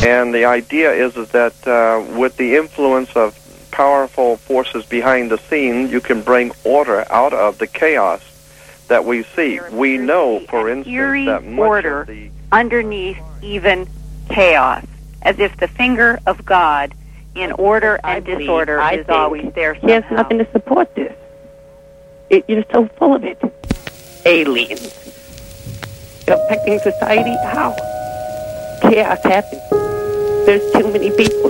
And the idea is that with the influence of powerful forces behind the scene, you can bring order out of the chaos that we see. We know, for instance, that much order of the underneath even chaos, as if the finger of God in order and disorder is always there somehow. He has nothing to support this. You're so full of it. Aliens. Affecting society? How? Chaos happens. There's too many people